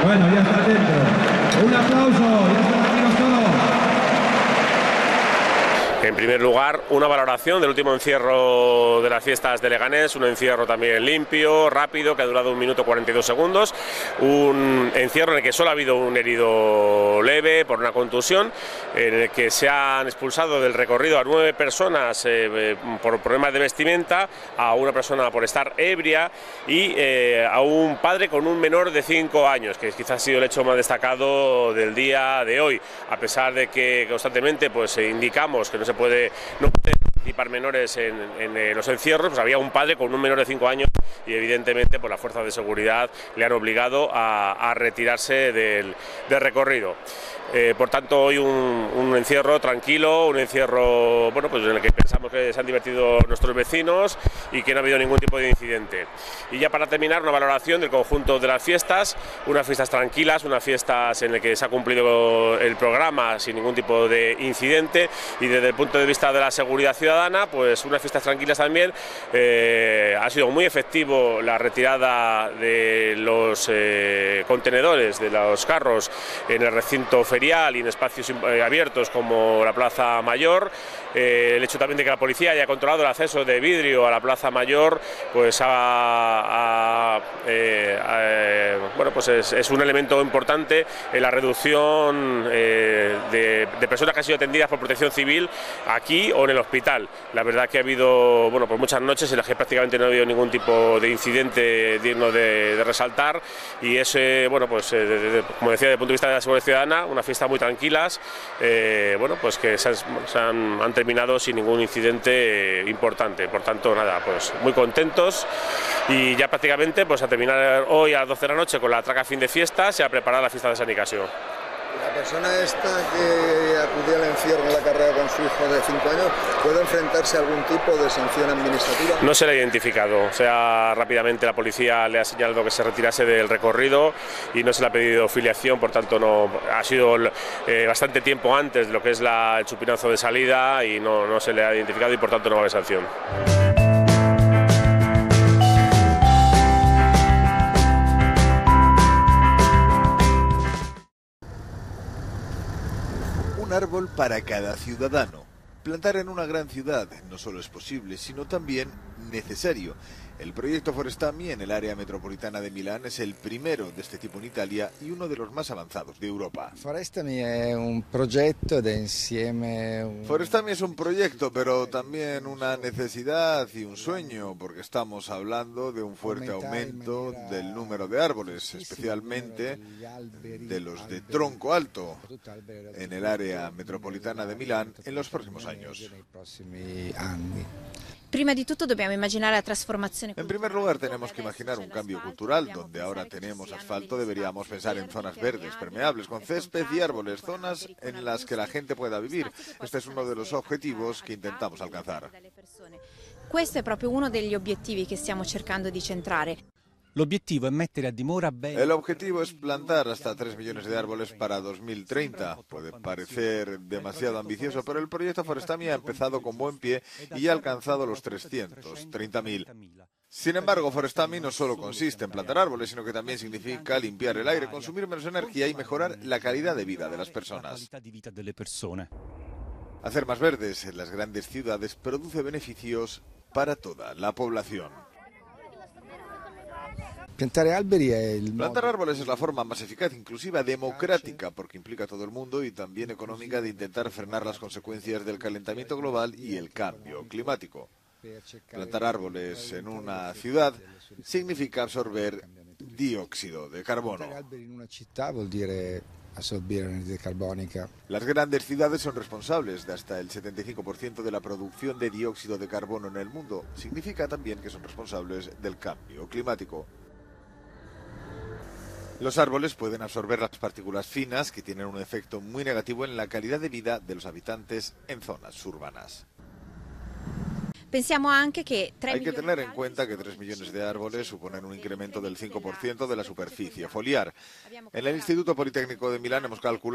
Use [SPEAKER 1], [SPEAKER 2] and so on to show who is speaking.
[SPEAKER 1] Bueno, ya está dentro. Un aplauso, ya están amigos todos.
[SPEAKER 2] En primer lugar, una valoración del último encierro de las fiestas de Leganés, un encierro también limpio, rápido, que ha durado 1 minuto 42 segundos, un encierro en el que solo ha habido un herido leve por una contusión, en el que se han expulsado del recorrido a 9 personas por problemas de vestimenta, a una persona por estar ebria y a un padre con un menor de 5 años, que quizás ha sido el hecho más destacado del día de hoy, a pesar de que constantemente pues indicamos que no pueden participar menores en los encierros, pues había un padre con un menor de 5 años y evidentemente por las fuerzas de seguridad le han obligado a retirarse del recorrido. Por tanto, hoy un encierro tranquilo, un encierro bueno, pues en el que pensamos que se han divertido nuestros vecinos y que no ha habido ningún tipo de incidente. Y ya para terminar, una valoración del conjunto de las fiestas, unas fiestas tranquilas, unas fiestas en las que se ha cumplido el programa sin ningún tipo de incidente, y desde el punto de vista de la seguridad ciudadana, pues unas fiestas tranquilas también. Ha sido muy efectivo la retirada de los contenedores, de los carros en el recinto ferial y en espacios abiertos como la Plaza Mayor. El hecho también de que la policía haya controlado el acceso de vidrio a la Plaza Mayor, pues bueno, pues es un elemento importante en la reducción de personas que han sido atendidas por Protección Civil aquí o en el hospital. La verdad que ha habido bueno, pues muchas noches en las que prácticamente no ha habido ningún tipo de incidente digno de resaltar, y es bueno, pues como decía, desde el punto de vista de la seguridad ciudadana, unas fiestas muy tranquilas, bueno, pues que han terminado sin ningún incidente importante. Por tanto, nada, pues muy contentos, y ya prácticamente pues a terminar hoy a las 12 de la noche con la traca fin de fiestas y a preparar la fiesta de San Nicasio.
[SPEAKER 3] La persona esta que acudía al encierro en la carrera con su hijo de 5 años, ¿puede enfrentarse a algún tipo de sanción administrativa?
[SPEAKER 2] No se le ha identificado, o sea, rápidamente la policía le ha señalado que se retirase del recorrido y no se le ha pedido filiación, por tanto no ha sido bastante tiempo antes de lo que es el chupinazo de salida y no se le ha identificado y por tanto no va a haber sanción.
[SPEAKER 4] Un árbol para cada ciudadano. Plantar en una gran ciudad no solo es posible, sino también necesario. El proyecto Forestami en el área metropolitana de Milán es el primero de este tipo en Italia y uno de los más avanzados de Europa.
[SPEAKER 5] Forestami es un proyecto de insieme...
[SPEAKER 4] Forestami es un proyecto, pero también una necesidad y un sueño, porque estamos hablando de un fuerte aumento del número de árboles, especialmente de los de tronco alto, en el área metropolitana de Milán en los próximos años.
[SPEAKER 6] Prima di tutto dobbiamo immaginare la trasformazione.
[SPEAKER 4] En primer lugar tenemos que imaginar un cambio cultural. Donde ahora tenemos asfalto deberíamos pensar en zonas verdes, permeables, con césped y árboles, zonas en las que la gente pueda vivir. Este es uno de los objetivos que intentamos alcanzar.
[SPEAKER 6] Questo è proprio uno degli obiettivi che stiamo cercando di centrare.
[SPEAKER 4] El objetivo es plantar hasta 3 millones de árboles para 2030. Puede parecer demasiado ambicioso, pero el proyecto Forestami ha empezado con buen pie y ya ha alcanzado los 330.000. Sin embargo, Forestami no solo consiste en plantar árboles, sino que también significa limpiar el aire, consumir menos energía y mejorar la calidad de vida de las personas. Hacer más verdes en las grandes ciudades produce beneficios para toda la población.
[SPEAKER 5] Plantar
[SPEAKER 4] árboles es la forma más eficaz, inclusiva, democrática, porque implica a todo el mundo, y también económica, de intentar frenar las consecuencias del calentamiento global y el cambio climático. Plantar árboles en una ciudad significa absorber dióxido de carbono. Las grandes ciudades son responsables de hasta el 75% de la producción de dióxido de carbono en el mundo. Significa también que son responsables del cambio climático. Los árboles pueden absorber las partículas finas, que tienen un efecto muy negativo en la calidad de vida de los habitantes en zonas urbanas.
[SPEAKER 6] Hay que
[SPEAKER 4] tener en cuenta que 3 millones de árboles suponen un incremento del 5% de la superficie foliar. En el Instituto Politécnico de Milán hemos calculado